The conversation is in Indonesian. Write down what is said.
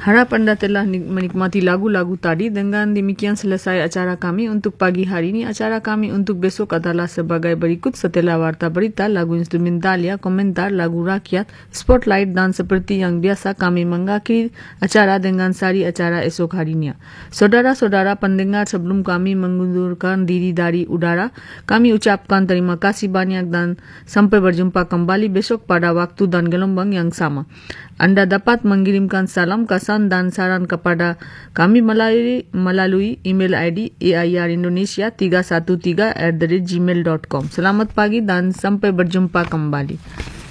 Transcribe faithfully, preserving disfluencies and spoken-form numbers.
Harap Anda telah menikmati lagu-lagu tadi. Dengan demikian selesai acara kami untuk pagi hari ini. Acara kami untuk besok adalah sebagai berikut. Setelah warta berita, lagu instrumentalia, komentar, lagu rakyat, spotlight, dan seperti yang biasa kami mengakhiri acara dengan sari acara esok harinya. Saudara-saudara pendengar, sebelum kami mengundurkan diri dari udara, kami ucapkan terima kasih banyak dan sampai berjumpa kembali besok pada waktu dan gelombang yang sama. Anda dapat mengirimkan salam, kesan, dan saran kepada kami melalui, melalui email I D airindonesia tiga satu tiga at the rate gmail dot com. Selamat pagi dan sampai berjumpa kembali.